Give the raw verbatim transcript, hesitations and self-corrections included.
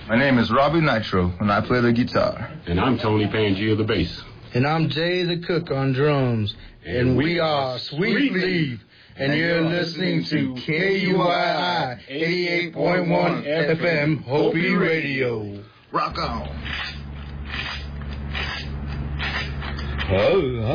My name is Robbie Nitro, and I play the guitar. And I'm Tony Pangea, the bass. And I'm Jay the Cook on drums. And, and we, we are Sweet Leaf. And, and you're listening to K U I I eighty-eight point one F M Hopi Radio. Rock on. Oh,